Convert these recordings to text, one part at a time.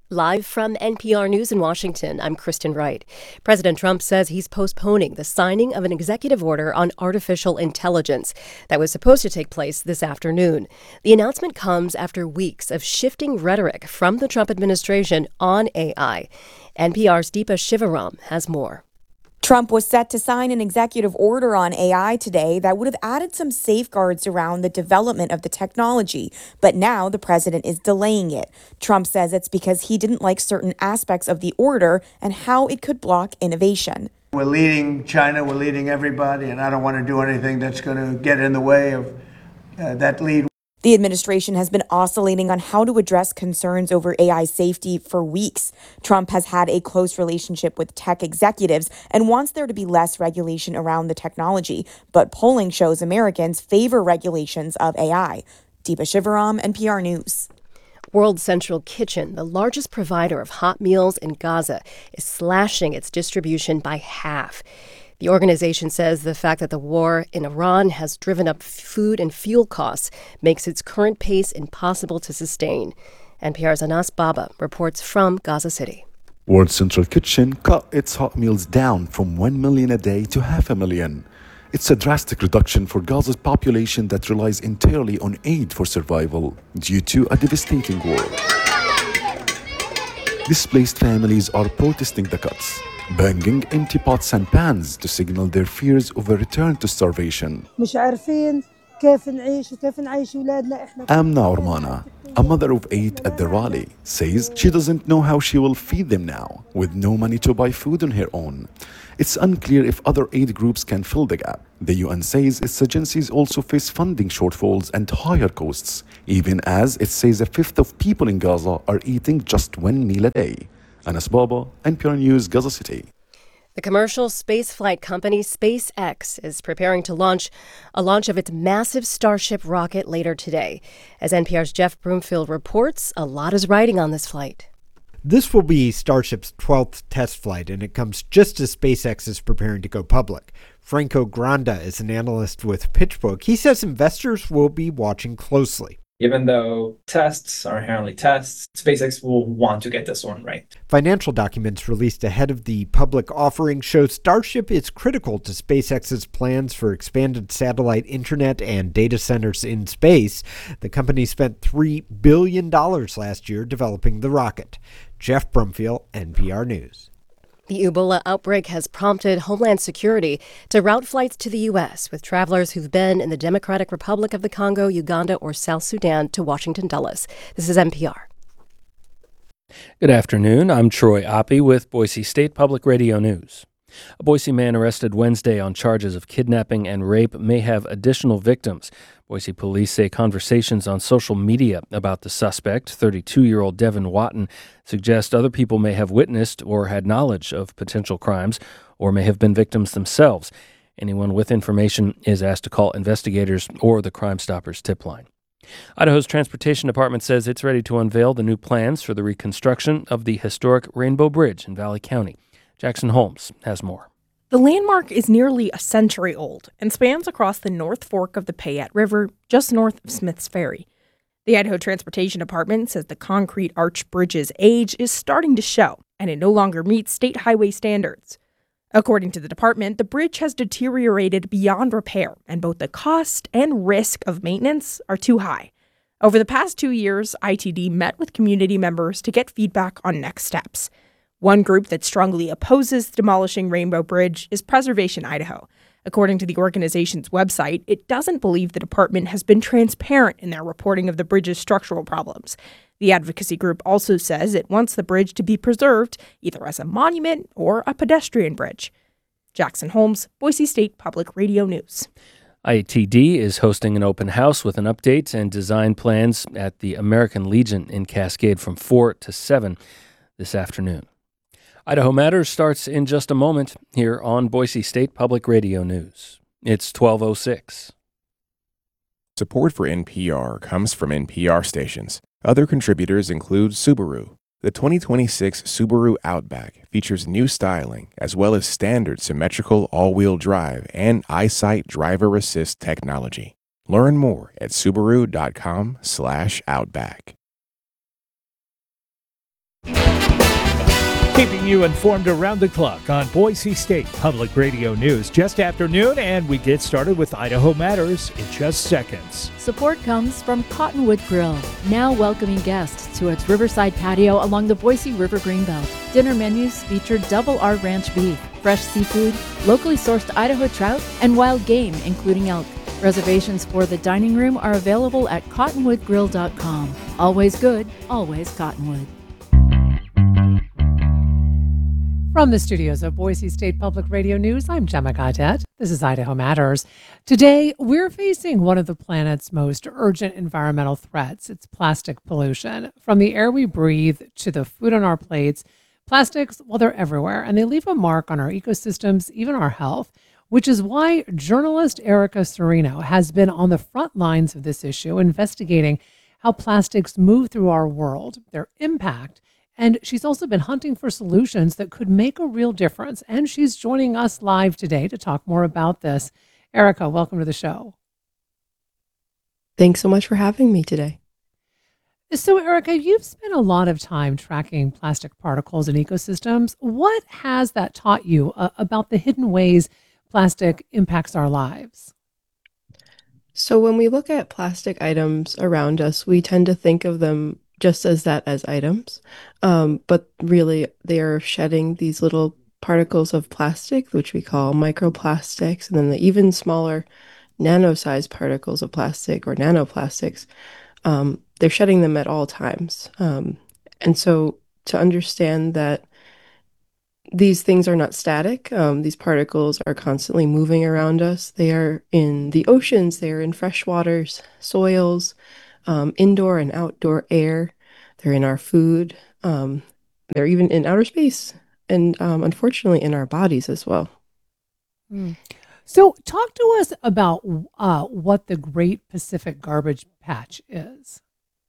Live from NPR News in Washington, I'm Kristen Wright. President Trump says he's postponing the signing of an executive order on artificial intelligence that was supposed to take place this afternoon. The announcement comes after weeks of shifting rhetoric from the Trump administration on AI. NPR's Deepa Shivaram has more. Trump was set to sign an executive order on AI today that would have added some safeguards around the development of the technology, but now the president is delaying it. Trump says it's because he didn't like certain aspects of the order and how it could block innovation. We're leading China, we're leading everybody, and I don't want to do anything that's going to get in the way of that lead. The administration has been oscillating on how to address concerns over AI safety for weeks. Trump has had a close relationship with tech executives and wants there to be less regulation around the technology. But polling shows Americans favor regulations of AI. Deepa Shivaram, NPR News. World Central Kitchen, the largest provider of hot meals in Gaza, is slashing its distribution by half. The organization says the fact that the war in Iran has driven up food and fuel costs makes its current pace impossible to sustain. NPR's Anas Baba reports from Gaza City. World Central Kitchen cut its hot meals down from 1 million a day to 500,000. It's a drastic reduction for Gaza's population that relies entirely on aid for survival due to a devastating war. Displaced families are protesting the cuts, banging empty pots and pans to signal their fears of a return to starvation. Amna Ormana, a mother of 8 at the rally, says she doesn't know how she will feed them now, with no money to buy food on her own. It's unclear if other aid groups can fill the gap. The UN says its agencies also face funding shortfalls and higher costs, even as it says a fifth of people in Gaza are eating just 1 meal a day. Anas Baba, NPR News, Gaza City. The commercial spaceflight company SpaceX is preparing to launch of its massive Starship rocket later today. As NPR's Jeff Broomfield reports, a lot is riding on this flight. This will be Starship's 12th test flight, and it comes just as SpaceX is preparing to go public. Franco Granda is an analyst with PitchBook. He says investors will be watching closely. Even though tests are inherently tests, SpaceX will want to get this one right. Financial documents released ahead of the public offering show Starship is critical to SpaceX's plans for expanded satellite internet and data centers in space. The company spent $3 billion last year developing the rocket. Jeff Brumfield, NPR News. The Ebola outbreak has prompted Homeland Security to route flights to the U.S. with travelers who've been in the Democratic Republic of the Congo, Uganda, or South Sudan to Washington Dulles. This is NPR. Good afternoon. I'm Troy Oppie with Boise State Public Radio News. A Boise man arrested Wednesday on charges of kidnapping and rape may have additional victims. Boise police say conversations on social media about the suspect, 32-year-old Devin Watton, suggest other people may have witnessed or had knowledge of potential crimes or may have been victims themselves. Anyone with information is asked to call investigators or the Crime Stoppers tip line. Idaho's Transportation Department says it's ready to unveil the new plans for the reconstruction of the historic Rainbow Bridge in Valley County. Jackson Holmes has more. The landmark is nearly a century old and spans across the North Fork of the Payette River, just north of Smith's Ferry. The Idaho Transportation Department says the concrete arch bridge's age is starting to show, and it no longer meets state highway standards. According to the department, the bridge has deteriorated beyond repair, and both the cost and risk of maintenance are too high. Over the past 2 years, ITD met with community members to get feedback on next steps. One group that strongly opposes demolishing Rainbow Bridge is Preservation Idaho. According to the organization's website, it doesn't believe the department has been transparent in their reporting of the bridge's structural problems. The advocacy group also says it wants the bridge to be preserved either as a monument or a pedestrian bridge. Jackson Holmes, Boise State Public Radio News. ITD is hosting an open house with an update and design plans at the American Legion in Cascade from 4 to 7 this afternoon. Idaho Matters starts in just a moment here on Boise State Public Radio News. It's 12:06. Support for NPR comes from NPR stations. Other contributors include Subaru. The 2026 Subaru Outback features new styling as well as standard symmetrical all-wheel drive and EyeSight driver assist technology. Learn more at Subaru.com/Outback. Keeping you informed around the clock on Boise State Public Radio News. Just after noon, and we get started with Idaho Matters in just seconds. Support comes from Cottonwood Grill, now welcoming guests to its riverside patio along the Boise River Greenbelt. Dinner menus feature double R ranch beef, fresh seafood, locally sourced Idaho trout, and wild game, including elk. Reservations for the dining room are available at cottonwoodgrill.com. Always good, always Cottonwood. From the studios of Boise State Public Radio News, I'm Gemma Gaudet. This is Idaho Matters. Today, we're facing one of the planet's most urgent environmental threats. It's plastic pollution. From the air we breathe to the food on our plates, plastics, well, they're everywhere, and they leave a mark on our ecosystems, even our health, which is why journalist Erica Serino has been on the front lines of this issue, investigating how plastics move through our world, their impact, and she's also been hunting for solutions that could make a real difference. And she's joining us live today to talk more about this. Erica, welcome to the show. Thanks so much for having me today. So, Erica, you've spent a lot of time tracking plastic particles in ecosystems. What has that taught you about the hidden ways plastic impacts our lives? So when we look at plastic items around us, we tend to think of them just as items, but really they are shedding these little particles of plastic, which we call microplastics, and then the even smaller nano-sized particles of plastic or nanoplastics. They're shedding them at all times. And so to understand that these things are not static, these particles are constantly moving around us. They are in the oceans, they are in fresh waters, soils, indoor and outdoor air. They're in our food. They're even in outer space, and unfortunately in our bodies as well. So talk to us about what the Great Pacific Garbage Patch is.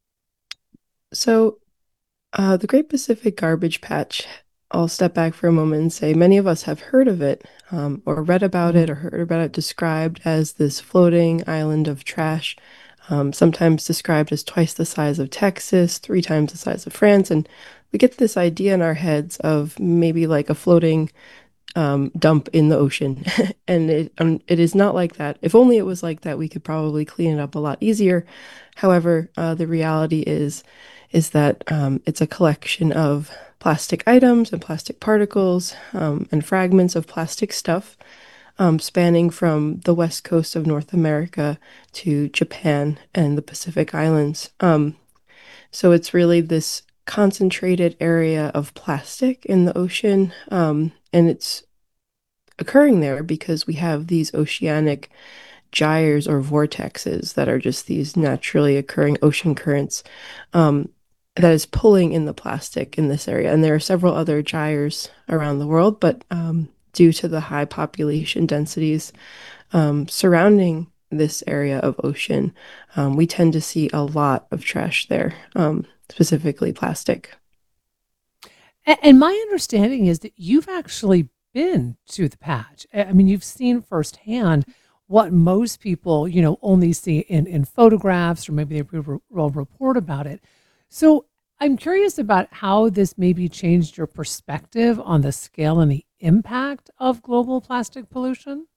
So the Great Pacific Garbage Patch, I'll step back for a moment and say many of us have heard of it, or read about it, or heard about it described as this floating island of trash. Sometimes described as twice the size of Texas, 3 times the size of France. And we get this idea in our heads of maybe like a floating dump in the ocean. And it is not like that. If only it was like that, we could probably clean it up a lot easier. However, the reality is that it's a collection of plastic items and plastic particles and fragments of plastic stuff, spanning from the west coast of North America to Japan and the Pacific Islands. So it's really this concentrated area of plastic in the ocean, and it's occurring there because we have these oceanic gyres or vortexes that are just these naturally occurring ocean currents that is pulling in the plastic in this area. And there are several other gyres around the world, but due to the high population densities surrounding this area of ocean, we tend to see a lot of trash there, specifically plastic. And my understanding is that you've actually been to the patch. I mean, you've seen firsthand what most people, only see in photographs, or maybe they will report about it. So I'm curious about how this maybe changed your perspective on the scale and the impact of global plastic pollution.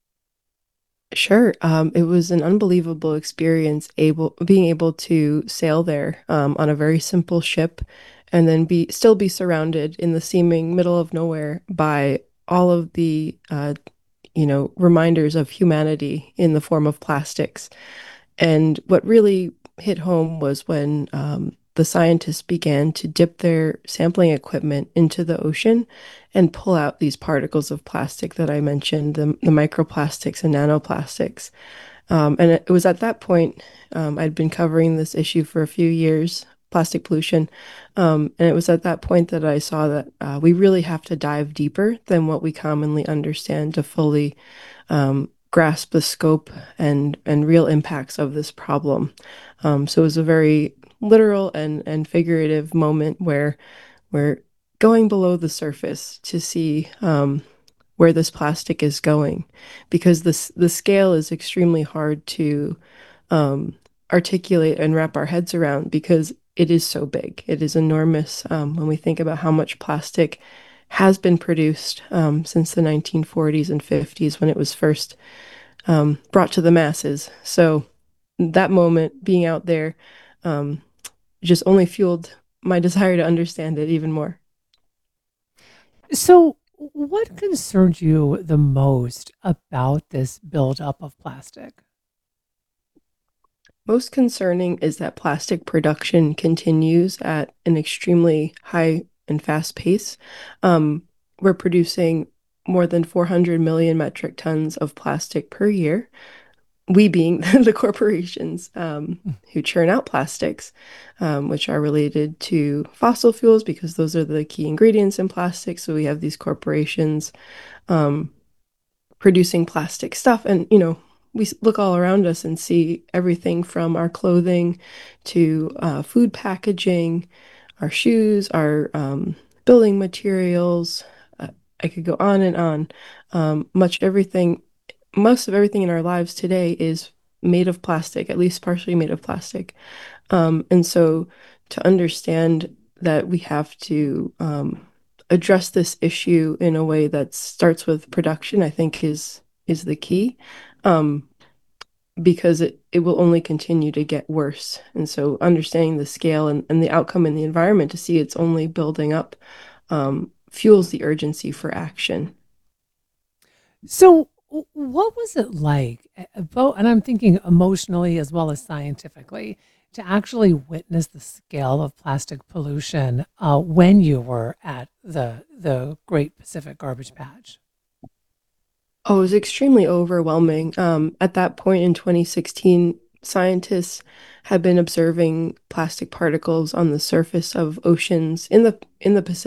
Sure. It was an unbelievable experience being able to sail there on a very simple ship, and then still be surrounded in the seeming middle of nowhere by all of the reminders of humanity in the form of plastics. And what really hit home was when the scientists began to dip their sampling equipment into the ocean and pull out these particles of plastic that I mentioned, the microplastics and nanoplastics. And it was at that point, I'd been covering this issue for a few years, plastic pollution, and it was at that point that I saw that we really have to dive deeper than what we commonly understand to fully grasp the scope and real impacts of this problem. So it was a very literal and figurative moment where we're going below the surface to see where this plastic is going, because the scale is extremely hard to articulate and wrap our heads around, because it is so big. It is enormous when we think about how much plastic has been produced since the 1940s and 50s when it was first brought to the masses. So that moment, being out there, just only fueled my desire to understand it even more. So, what concerns you the most about this buildup of plastic? Most concerning is that plastic production continues at an extremely high and fast pace. We're producing more than 400 million metric tons of plastic per year. We being the corporations who churn out plastics, which are related to fossil fuels because those are the key ingredients in plastic. So we have these corporations producing plastic stuff. And, we look all around us and see everything from our clothing to food packaging, our shoes, our building materials. I could go on and on. Most of everything in our lives today is made of plastic, at least partially made of plastic. And so to understand that we have to address this issue in a way that starts with production, I think is the key. Because it will only continue to get worse. And so understanding the scale and the outcome in the environment to see it's only building up fuels the urgency for action. So, what was it like, both, and I'm thinking emotionally as well as scientifically, to actually witness the scale of plastic pollution when you were at the Great Pacific Garbage Patch? Oh, it was extremely overwhelming. At that point in 2016, scientists had been observing plastic particles on the surface of oceans in the Pacific.